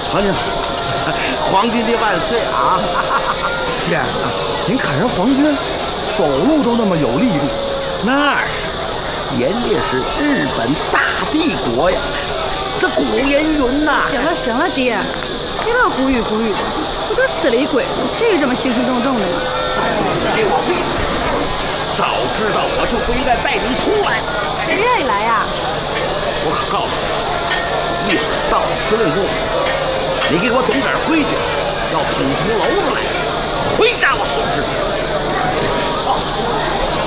皇军，皇军的万岁啊！ 爹，您看人皇军走路都那么有力度， 那是，人家是日本大帝国呀，这古人云呐。 行了行了，爹，别老古语古语的，不就死了一鬼子，至于这么兴师动众的吗？ 给我闭嘴！早知道我就不应该带你出来。 谁愿意来呀？ 我可告诉你，一会儿到了司令部，你给我懂点规矩，要品出篓子来，回家我好知道。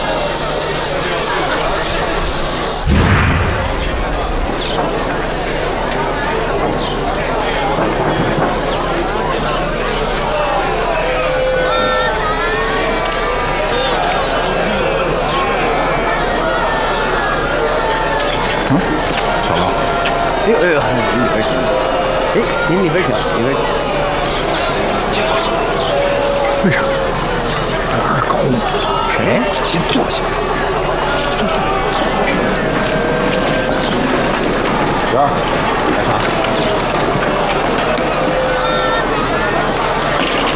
小老， 哎呦哎呦，你里边请。哎，您里边请，里边请。 先坐下。为啥？这二狗。 谁？ 先坐下。